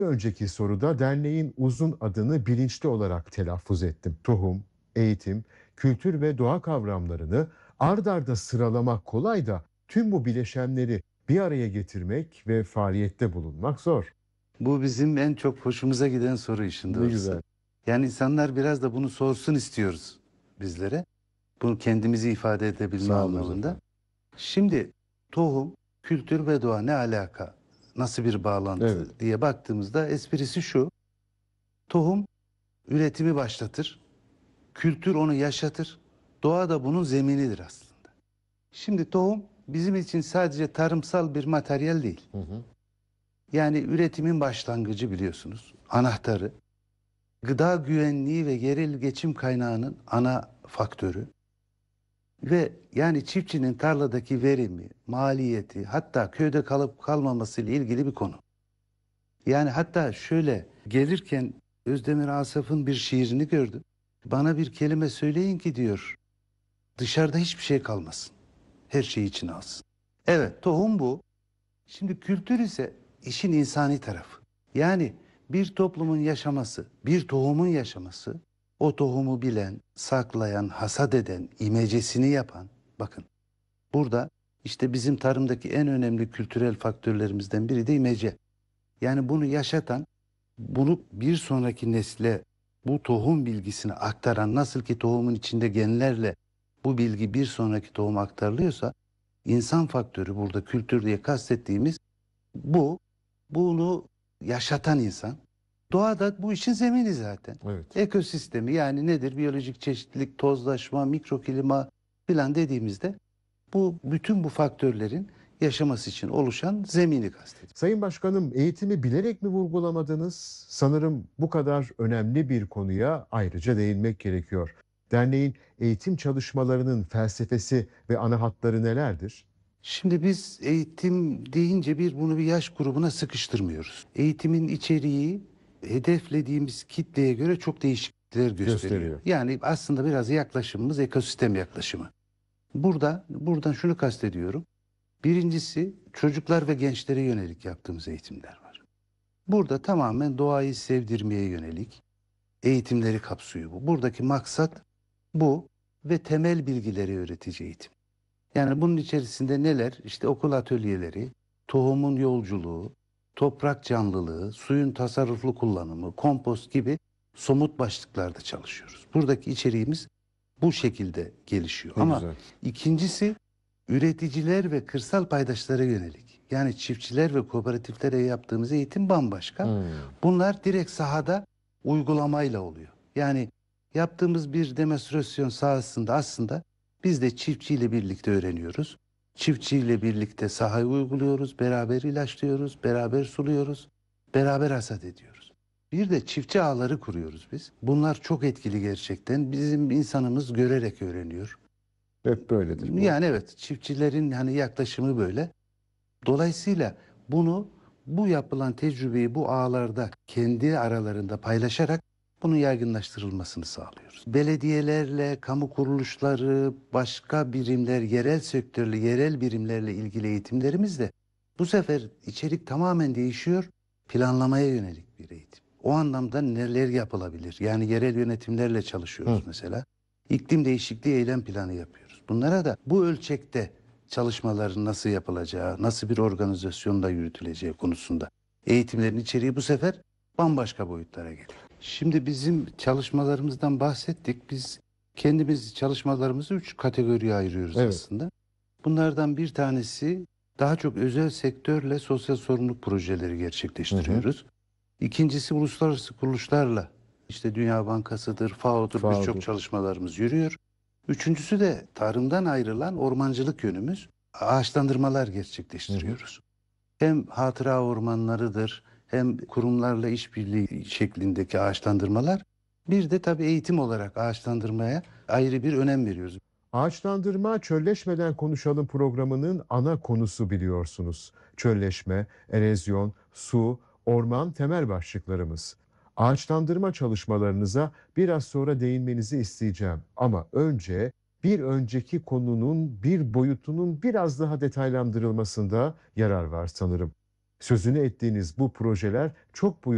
Önceki soruda derneğin uzun adını bilinçli olarak telaffuz ettim. Tohum, eğitim, kültür ve doğa kavramlarını ard arda sıralamak kolay da tüm bu bileşenleri bir araya getirmek ve faaliyette bulunmak zor. Bu bizim en çok hoşumuza giden soru işin Ne doğrusu. güzel. Yani insanlar biraz da bunu sorsun istiyoruz bizlere. Bunu kendimizi ifade edebilme Sağ olun anlamında. efendim. Şimdi tohum, kültür ve doğa ne alaka? Nasıl bir Evet. bağlantı diye baktığımızda esprisi şu. Tohum üretimi başlatır. Kültür onu yaşatır. Doğa da bunun zeminidir aslında. Şimdi tohum bizim için sadece tarımsal bir materyal değil. Hı hı. Yani üretimin başlangıcı biliyorsunuz. Anahtarı. Gıda güvenliği ve yerel geçim kaynağının ana faktörü. Ve yani çiftçinin tarladaki verimi, maliyeti, hatta köyde kalıp kalmaması ile ilgili bir konu. Yani hatta şöyle gelirken Özdemir Asaf'ın bir şiirini gördüm. Bana bir kelime söyleyin ki diyor, dışarıda hiçbir şey kalmasın. Her şeyi içine alsın. Evet, tohum bu. Şimdi kültür ise işin insani tarafı. Yani bir toplumun yaşaması, bir tohumun yaşaması, o tohumu bilen, saklayan, hasat eden, imecesini yapan, bakın burada işte bizim tarımdaki en önemli kültürel faktörlerimizden biri de imece. Yani bunu yaşatan, bunu bir sonraki nesle bu tohum bilgisini aktaran, nasıl ki tohumun içinde genlerle bu bilgi bir sonraki tohuma aktarılıyorsa, insan faktörü burada kültür diye kastettiğimiz bu, bunu yaşatan insan. Doğa da bu işin zemini zaten. Evet. Ekosistemi yani nedir? Biyolojik çeşitlilik, tozlaşma, mikroklima filan dediğimizde bu bütün bu faktörlerin yaşaması için oluşan zemini kastediyor. Sayın Başkanım, eğitimi bilerek mi vurgulamadınız? Sanırım bu kadar önemli bir konuya ayrıca değinmek gerekiyor. Derneğin eğitim çalışmalarının felsefesi ve ana hatları nelerdir? Şimdi biz eğitim deyince bunu bir yaş grubuna sıkıştırmıyoruz. Eğitimin içeriği hedeflediğimiz kitleye göre çok değişiklikler gösteriyor. Gösteriyor. Yani aslında biraz yaklaşımımız ekosistem yaklaşımı. Buradan şunu kastediyorum. Birincisi çocuklar ve gençlere yönelik yaptığımız eğitimler var. Burada tamamen doğayı sevdirmeye yönelik eğitimleri kapsıyor bu. Buradaki maksat bu ve temel bilgileri öğretici eğitim. Yani bunun içerisinde neler? İşte okul atölyeleri, tohumun yolculuğu, toprak canlılığı, suyun tasarruflu kullanımı, kompost gibi somut başlıklarda çalışıyoruz. Buradaki içeriğimiz bu şekilde gelişiyor. Ne Ama güzel. ikincisi üreticiler ve kırsal paydaşlara yönelik. Yani çiftçiler ve kooperatiflere yaptığımız eğitim bambaşka. Hmm. Bunlar direkt sahada uygulamayla oluyor. Yani yaptığımız bir demonstrasyon sahasında aslında biz de çiftçiyle birlikte öğreniyoruz. Çiftçiyle birlikte sahayı uyguluyoruz, beraber ilaçlıyoruz, beraber suluyoruz, beraber hasat ediyoruz. Bir de çiftçi ağları kuruyoruz biz. Bunlar çok etkili gerçekten. Bizim insanımız görerek öğreniyor. Hep böyledir bu. Yani evet, çiftçilerin hani yaklaşımı böyle. Dolayısıyla bu yapılan tecrübeyi bu ağlarda kendi aralarında paylaşarak bunun yaygınlaştırılmasını sağlıyoruz. Belediyelerle, kamu kuruluşları, başka birimler, yerel sektörlü, yerel birimlerle ilgili eğitimlerimiz de bu sefer içerik tamamen değişiyor. Planlamaya yönelik bir eğitim. O anlamda neler yapılabilir? Yani yerel yönetimlerle çalışıyoruz Hı. mesela. İklim değişikliği eylem planı yapıyoruz. Bunlara da bu ölçekte çalışmaların nasıl yapılacağı, nasıl bir organizasyonda yürütüleceği konusunda eğitimlerin içeriği bu sefer bambaşka boyutlara geliyor. Şimdi bizim çalışmalarımızdan bahsettik. Biz kendimiz çalışmalarımızı 3 kategoriye ayırıyoruz Evet. aslında. Bunlardan bir tanesi daha çok özel sektörle sosyal sorumluluk projeleri Hı hı. gerçekleştiriyoruz. İkincisi uluslararası kuruluşlarla işte Dünya Bankası'dır, FAO'dur birçok FAO'dur. çalışmalarımız yürüyor. Üçüncüsü de tarımdan ayrılan ormancılık yönümüz. Ağaçlandırmalar Hı hı. gerçekleştiriyoruz. Hem hatıra ormanlarıdır hem kurumlarla işbirliği şeklindeki ağaçlandırmalar. Bir de tabii eğitim olarak ağaçlandırmaya ayrı bir önem veriyoruz. Ağaçlandırma Çölleşmeden Konuşalım programının ana konusu biliyorsunuz. Çölleşme, erozyon, su, orman temel başlıklarımız. Ağaçlandırma çalışmalarınıza biraz sonra değinmenizi isteyeceğim. Ama önce bir önceki konunun bir boyutunun biraz daha detaylandırılmasında yarar var sanırım. Sözünü ettiğiniz bu projeler çok boyutlu.